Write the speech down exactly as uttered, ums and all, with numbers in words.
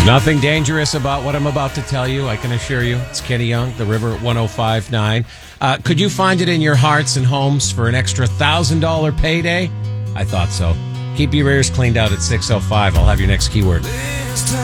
There's nothing dangerous about what I'm about to tell you, I can assure you. It's Kenny Young, The River at one oh five point nine. Uh, could you find it in your hearts and homes for an extra one thousand dollars payday? I thought so. Keep your ears cleaned out at six oh five. I'll have your next keyword.